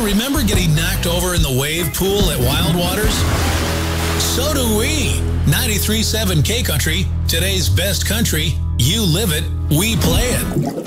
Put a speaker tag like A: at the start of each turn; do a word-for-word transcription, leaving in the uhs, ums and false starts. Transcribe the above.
A: remember getting knocked over in the wave pool at Wild Waters? So do we. ninety-three point seven K Country, today's best country. You live it, we play it.